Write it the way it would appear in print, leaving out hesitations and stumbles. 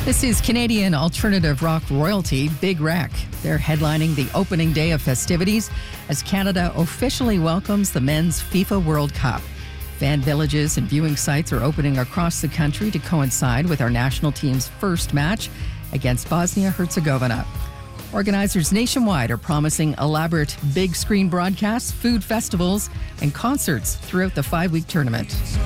This is Canadian alternative rock royalty Big Wreck. They're headlining the opening day of festivities as Canada officially welcomes the Men's FIFA World Cup. Fan villages and viewing sites are opening across the country to coincide with our national team's first match against Bosnia-Herzegovina. Organizers nationwide are promising elaborate big screen broadcasts, food festivals, and concerts throughout the 5-week tournament.